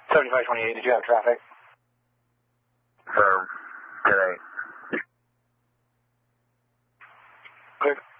7528, did you have traffic? Affirm. Good night. Clear.